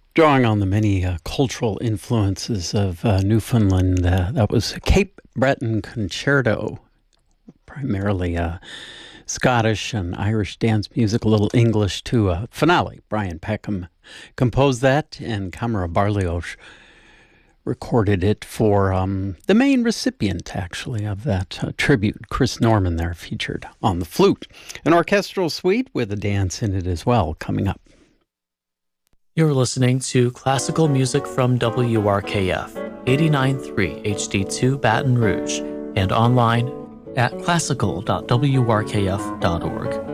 Drawing on the many cultural influences of Newfoundland, that was Cape Breton Concerto, primarily Scottish and Irish dance music, a little English too. Finale. Brian Peckham composed that, and Camera Barlioch recorded it for the main recipient, actually, of that tribute. Chris Norman there featured on the flute. An orchestral suite with a dance in it as well coming up. You're listening to classical music from WRKF 89.3 HD2 Baton Rouge and online at classical.wrkf.org.